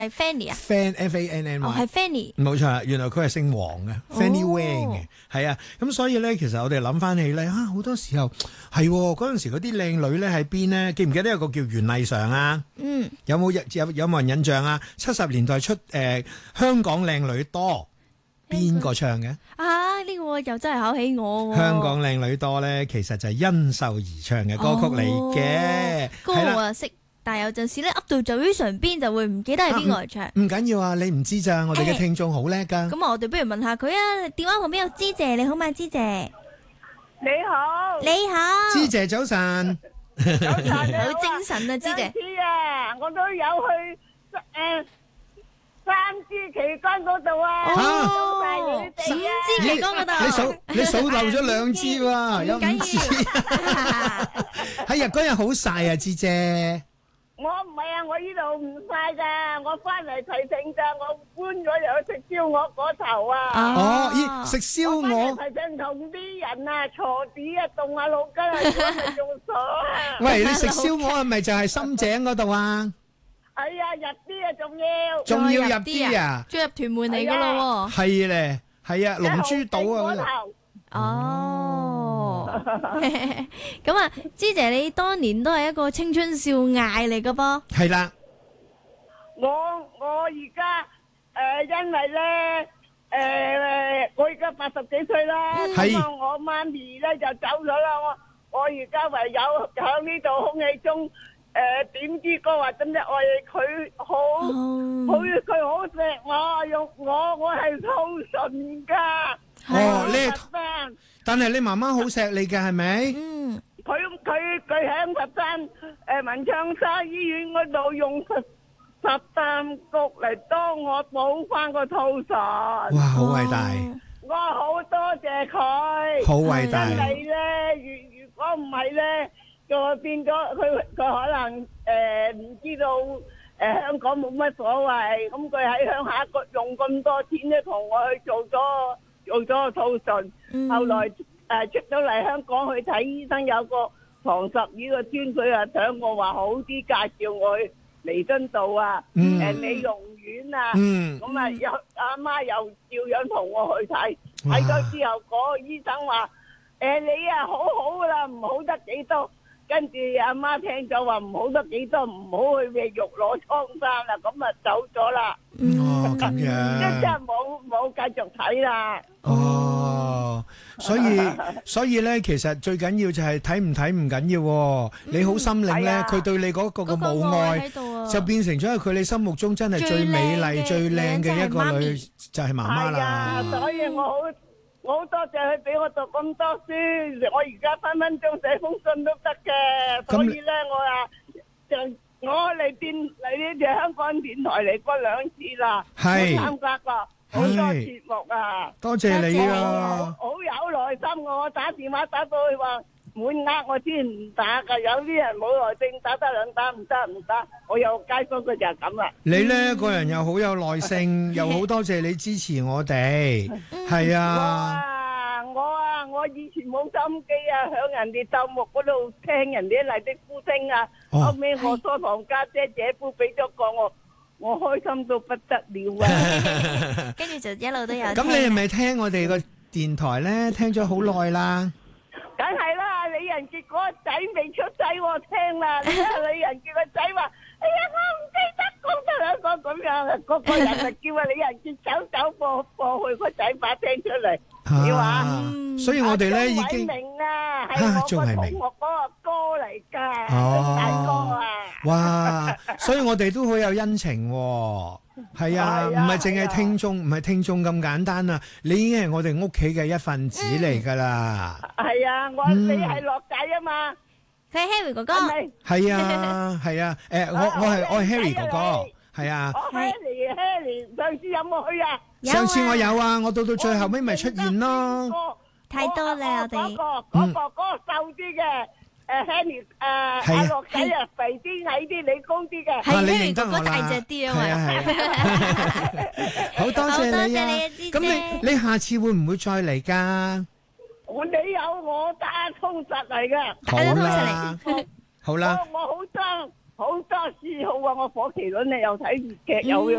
係 Fanny 啊 Fan Fanny， 係 Fanny， 冇錯啦，原來佢係姓黃嘅 Fanny Wang 嘅，係啊，咁所以咧，其實我哋諗翻起咧，好多時候係嗰陣時嗰啲靚女咧喺邊咧？記唔記得有個叫袁麗嫦啊？有冇人印象啊？70年代出香港靚女多，邊個唱嘅？ 呢個又真係考起我喎。 香港靚女多咧，其實就係甄秀儀唱嘅歌曲嚟嘅， 歌我啊識。但係有陣時咧，噏到嘴唇邊就會唔記得係邊個嚟唱。 唔緊要啊，你唔知咋，我哋嘅聽眾好叻噶。 咁我哋不如問下佢啊。電話旁邊有芝姐，你好嘛，芝姐？ 你好， 你好， 芝姐早晨。 早晨， 好精神啊，芝姐。 啊，我都有去3支旗杆嗰度啊。 哦 5 支旗杆嗰度。 你數漏咗2支喎，有5支。係啊，嗰日好曬啊，芝姐。 我唔係啊，我呢度唔晒噶，我翻嚟提醒咋，我搬咗入去食燒鵝嗰頭啊。 咦，食燒鵝？ 提醒同啲人啊，坐地啊，動下腦筋啊，咁咪仲傻啊！ 喂，你食燒鵝係咪就係深井嗰度啊？ 係啊，入啲啊， 仲要入啲啊？ 仲入屯門嚟噶咯喎。 係咧，係啊，龍珠島啊嗰度。 咁啊，芝姐你當年都係一個青春少艾嚟噶噃。 係啦。 我而家因為咧我而家80幾歲啦，咁啊我媽咪咧就走咗啦，我而家唯有喺呢度空氣中點啲歌話真係愛佢好，佢好錫我，我係好純噶。 但係你媽媽好錫你嘅係咪？ 佢喺佛山文昌沙醫院嗰度用13局嚟幫我補翻個肚唇。 哇，好偉大！ 我好多謝佢， 好偉大。 因為咧，如果唔係咧，就變咗佢可能唔知道香港冇乜所謂，咁佢喺鄉下用咁多錢咧，同我去做咗個肚唇，後來出咗嚟香港去睇醫生，有個唐十語嘅專，佢啊想我話好啲，介紹我去彌敦道啊，美容院啊，咁啊阿媽又照樣同我去睇咗之後，嗰個醫生話你啊好好噶啦，唔好得幾多。跟住阿媽聽咗話唔好得幾多，唔好去餵肉攞倉山啦，咁啊走咗啦。 咁樣。 即係冇繼續睇啦。 所以咧，其實最緊要就係睇唔睇唔緊要，你好心領咧，佢對你嗰個嘅母愛就變成咗佢你心目中真係最美麗、最靚嘅一個女，就係媽媽啦。 所以我好多謝佢俾我讀咁多書，我而家分分鐘寫封信都得嘅。所以咧，我嚟呢條香港電台嚟過2次啦，參加過好多節目啊。 多謝你啊！ 好有耐心，我打電話打到去話滿額，我先唔打噶。有啲人冇耐性，打得2打唔得。我有街坊佢就係咁啦。 你咧個人又好有耐性，又好多謝你支持我哋，係啊。 我以前冇心機啊，響人哋鬥目嗰度聽人哋麗的呼聲啊。後尾我疏堂家姐夫俾咗個我開心到不得了啊！ 跟住就一路都有。 咁你係咪聽我哋個電台咧？聽咗好耐啦。 梗係啦，李仁傑嗰個仔未出世我聽啦。李仁傑個仔話：哎呀，我唔記得講得兩個咁樣，個個人就叫啊李仁傑走播去個仔把聲出嚟。你話？ 所以我哋咧已經明啊，係我個同學嗰個歌嚟㗎，大哥啊！ 哇！所以我哋都好有恩情喎。係啊，唔係淨係聽眾，唔係聽眾咁簡單啊！你已經係我哋屋企嘅一份子嚟㗎啦。 係啊，你係樂仔啊嘛， 佢係 Harry 哥哥。 係啊，係啊，我係 Harry 哥哥，係啊。 Harry，上次有冇去啊？ 上次我有啊，我到最後尾咪出現咯。 太多啦，我哋。 嗰個瘦啲嘅，Harry 阿樂仔啊，肥啲矮啲，你高啲嘅。 係 Harry 哥哥大隻啲啊嘛。 好多謝你啊！咁你下次會唔會再嚟㗎？ 你有我打通實嚟嘅。 好啦，好啦。 我好好多嗜好啊！我火麒麟咧又睇粵劇，又